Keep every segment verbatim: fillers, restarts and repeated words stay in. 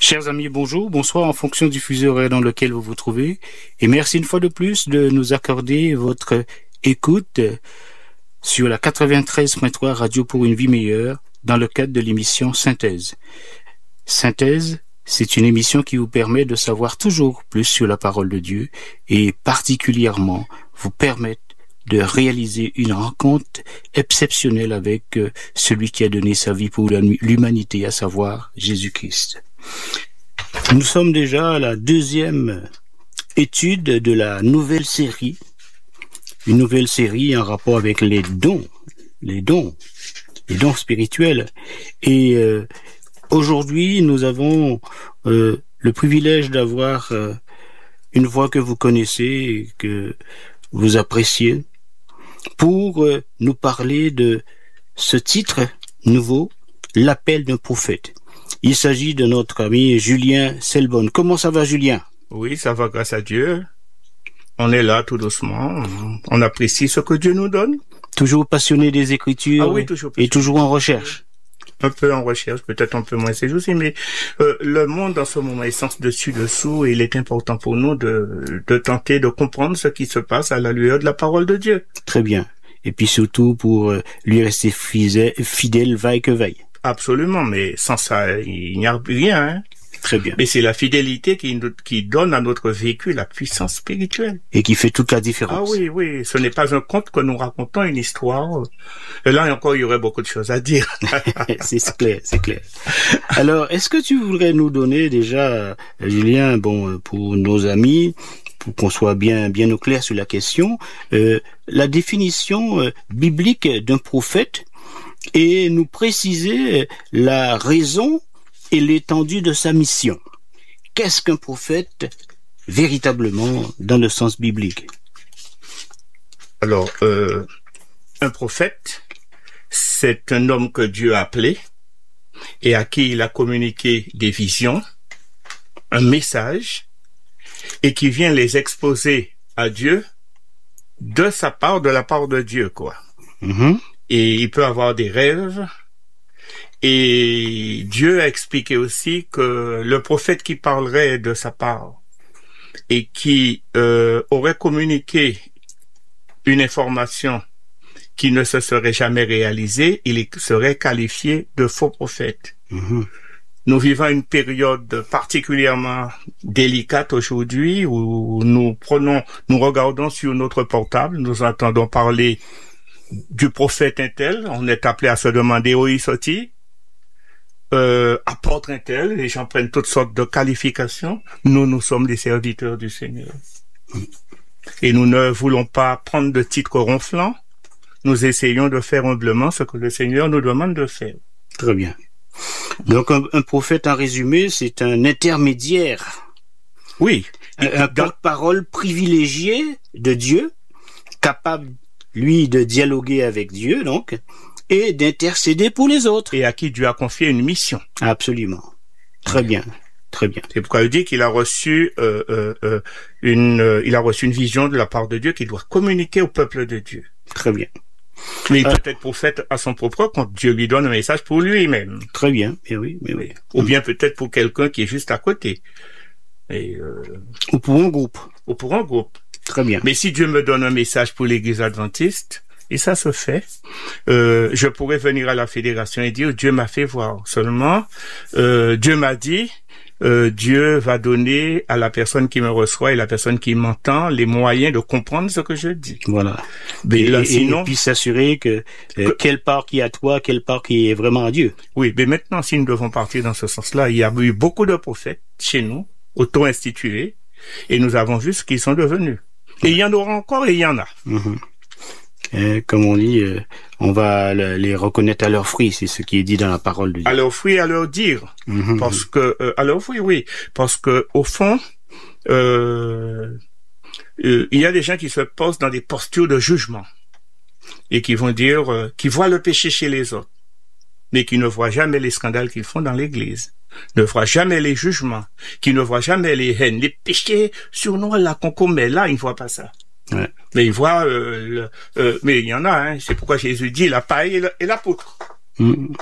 Chers amis, bonjour, bonsoir en fonction du fuseau horaire dans lequel vous vous trouvez. Et merci une fois de plus de nous accorder votre écoute sur la quatre-vingt-treize point trois Radio pour une vie meilleure dans le cadre de l'émission Synthèse. Synthèse, c'est une émission qui vous permet de savoir toujours plus sur la parole de Dieu et particulièrement vous permettre de réaliser une rencontre exceptionnelle avec celui qui a donné sa vie pour l'humanité, à savoir Jésus-Christ. Nous sommes déjà à la deuxième étude de la nouvelle série, une nouvelle série en rapport avec les dons, les dons, les dons spirituels. Et euh, aujourd'hui, nous avons euh, le privilège d'avoir euh, une voix que vous connaissez et que vous appréciez pour euh, nous parler de ce titre nouveau, l'appel d'un prophète. Il s'agit de notre ami Julien Selbonne. Comment ça va, Julien? Oui, ça va grâce à Dieu. On est là tout doucement. On apprécie ce que Dieu nous donne. Toujours passionné des Écritures ah oui, toujours et toujours en recherche. Un peu en recherche, peut-être un peu moins ces jours-ci, mais euh, le monde en ce moment est sens dessus dessous et il est important pour nous de, de tenter de comprendre ce qui se passe à la lueur de la parole de Dieu. Très bien. Et puis surtout pour euh, lui rester fidèle, fidèle vaille que vaille. Absolument, mais sans ça, il n'y a rien. Hein. Très bien. Mais c'est la fidélité qui, qui donne à notre vécu la puissance spirituelle. Et qui fait toute la différence. Ah oui, oui. Ce n'est pas un conte que nous racontons, une histoire. Et là encore, il y aurait beaucoup de choses à dire. c'est clair, c'est clair. Alors, est-ce que tu voudrais nous donner déjà, Julien, bon, pour nos amis, pour qu'on soit bien, bien au clair sur la question, euh, la définition euh, biblique d'un prophète et nous préciser la raison et l'étendue de sa mission. Qu'est-ce qu'un prophète véritablement dans le sens biblique? Alors, euh, un prophète, c'est un homme que Dieu a appelé et à qui il a communiqué des visions, un message, et qui vient les exposer à Dieu de sa part, de la part de Dieu, quoi. Mm-hmm. Et il peut avoir des rêves. Et Dieu a expliqué aussi que le prophète qui parlerait de sa part et qui euh, aurait communiqué une information qui ne se serait jamais réalisée, il serait qualifié de faux prophète. Mm-hmm. Nous vivons une période particulièrement délicate aujourd'hui où nous prenons, nous regardons sur notre portable, nous entendons parler du prophète untel, on est appelé à se demander où il sortit, euh, apôtre untel, les gens prennent toutes sortes de qualifications. Nous, nous sommes des serviteurs du Seigneur. Et nous ne voulons pas prendre de titres ronflants, nous essayons de faire humblement ce que le Seigneur nous demande de faire. Très bien. Donc un, un prophète, en résumé, c'est un intermédiaire. Oui. Un, un porte-parole privilégié de Dieu, capable lui de dialoguer avec Dieu, donc, et d'intercéder pour les autres. Et à qui Dieu a confié une mission. Absolument. Très bien. Très bien. C'est pourquoi il dit qu'il a reçu euh, euh, euh, une, euh, il a reçu une vision de la part de Dieu qu'il doit communiquer au peuple de Dieu. Très bien. Mais il peut être prophète à son propre compte. Dieu lui donne un message pour lui-même. Très bien. Mais oui, mais oui. Ou bien peut-être pour quelqu'un qui est juste à côté. Et euh... Ou pour un groupe. Ou pour un groupe. Très bien. Mais si Dieu me donne un message pour l'Église adventiste, et ça se fait, euh, je pourrais venir à la fédération et dire Dieu m'a fait voir. Seulement, euh, Dieu m'a dit, euh, Dieu va donner à la personne qui me reçoit et la personne qui m'entend les moyens de comprendre ce que je dis. Voilà. Mais et, là, et, sinon, et puis s'assurer que, euh, que quelle part qui est à toi, quelle part qui est vraiment à Dieu. Oui, mais maintenant, si nous devons partir dans ce sens-là, il y a eu beaucoup de prophètes chez nous, auto-institués, et nous avons vu ce qu'ils sont devenus. Et il y en aura encore et il y en a. Mm-hmm. Et comme on dit, euh, on va les reconnaître à leurs fruits, c'est ce qui est dit dans la parole de Dieu. À leurs fruits, à leur dire. Mm-hmm. Parce que, euh, à leurs fruits, oui. Parce que, au fond, euh, euh, il y a des gens qui se posent dans des postures de jugement. Et qui vont dire, euh, qui voient le péché chez les autres. Mais qui ne voient jamais les scandales qu'ils font dans l'église. Ne voient jamais les jugements. Qui ne voient jamais les haines. Les péchés sur nous, là, qu'on commet. Là, ils ne voient pas ça. Ouais. Mais il voit, euh, le, euh, mais il y en a, hein. C'est pourquoi Jésus dit la paille et, le, et la poutre. Mmh.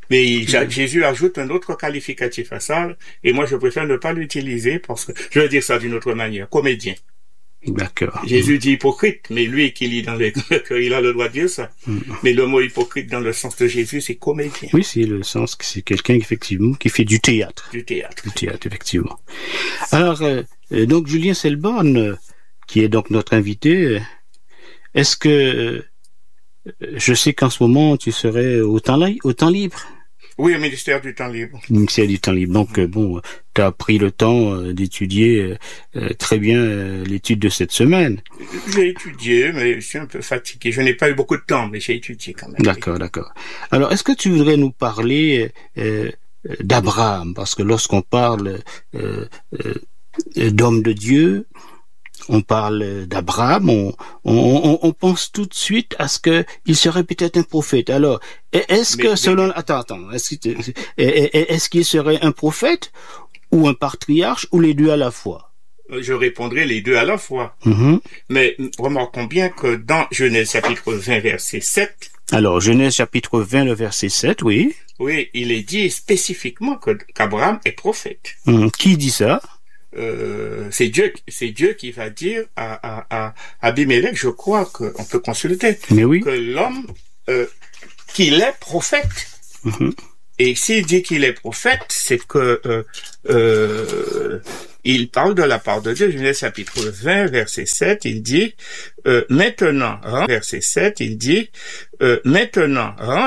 Mais Jésus ajoute un autre qualificatif à ça, et moi je préfère ne pas l'utiliser parce que je vais dire ça d'une autre manière. Comédien. D'accord. Jésus dit hypocrite, mais lui qui lit dans les il a le droit de dire ça. Mm. Mais le mot hypocrite dans le sens de Jésus, c'est comédien. Oui, c'est le sens que c'est quelqu'un effectivement qui fait du théâtre. Du théâtre. Du théâtre, effectivement. Alors, euh, donc Julien Selborne, euh, qui est donc notre invité, euh, est-ce que euh, je sais qu'en ce moment tu serais au temps, li- au temps libre? Oui, au ministère du temps libre. Ministère du temps libre. Donc, euh, bon, tu as pris le temps euh, d'étudier euh, très bien euh, l'étude de cette semaine. J'ai étudié, mais je suis un peu fatigué. Je n'ai pas eu beaucoup de temps, mais j'ai étudié quand même. D'accord, d'accord. Alors, est-ce que tu voudrais nous parler euh, d'Abraham? Parce que lorsqu'on parle euh, euh, d'homme de Dieu, on parle d'Abraham, on, on, on pense tout de suite à ce que il serait peut-être un prophète. Alors, est-ce mais, que selon... Mais... Attends, attends. Est-ce, est-ce qu'il serait un prophète ou un patriarche ou les deux à la fois? Je répondrai les deux à la fois. Mm-hmm. Mais remarquons bien que dans Genèse chapitre vingt, verset sept... Alors, Genèse chapitre vingt, le verset sept, oui. Oui, il est dit spécifiquement que, qu'Abraham est prophète. Mm, qui dit ça? Euh, c'est Dieu, c'est Dieu qui va dire à, à, à Abimelech, je crois qu'on peut consulter, mais oui. que l'homme, euh, qu'il est prophète. Mm-hmm. Et s'il dit qu'il est prophète, c'est que euh, euh, il parle de la part de Dieu. Genèse chapitre vingt, verset sept, il dit euh, maintenant, hein, verset sept, il dit euh, maintenant, hein,